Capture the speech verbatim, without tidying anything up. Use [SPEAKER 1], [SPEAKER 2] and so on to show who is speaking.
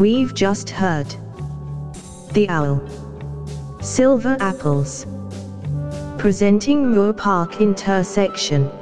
[SPEAKER 1] We've just heard The Owl, Silver Apples, presenting Moore Park Intersection.